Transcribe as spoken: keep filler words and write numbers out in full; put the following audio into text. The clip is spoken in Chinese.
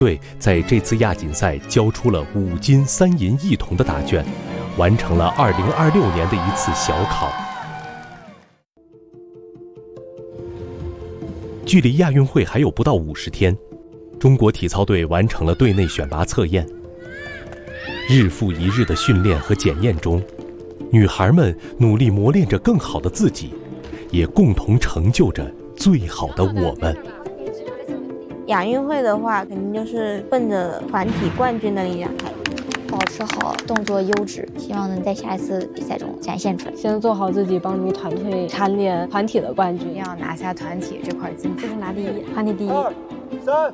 队在这次亚锦赛交出了五金三银一铜的答卷，完成了二零二六年的一次小考。距离亚运会还有不到五十天，中国体操队完成了队内选拔测验。日复一日的训练和检验中，女孩们努力磨练着更好的自己，也共同成就着最好的我们。 亚运会的话，肯定就是奔着团体冠军的力量开， 保持好动作优质，希望能在下一次比赛中展现出来。 先做好自己，帮助团队蝉联团体的冠军， 要拿下团体这块金牌， 最终拿第一，团体第一。 二三。